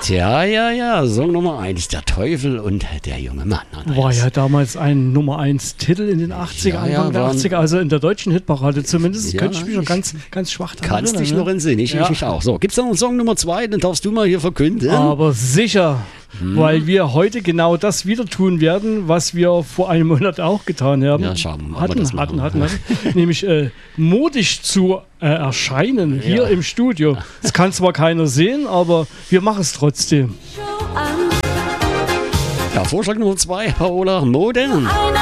Ja, Song Nummer 1, der Teufel und der junge Mann. War ja damals ein Nummer 1 Titel in den 80er, Anfang der 80er, also in der deutschen Hitparade zumindest. Ja, könnte ich mich noch ganz schwach daran kannst erinnern. dich noch entsinnen, ich mich auch. So, gibt es noch einen Song Nummer 2, den darfst du mal hier verkünden. Aber sicher, weil wir heute genau das wieder tun werden, was wir vor einem Monat auch getan haben. Ja, schauen wir mal, ob wir das machen. hatten. Nämlich mutig zu erscheinen hier im Studio. Das kann zwar keiner sehen, aber wir machen es trotzdem. Ja, Vorschlag Nummer 2, Paola Moden.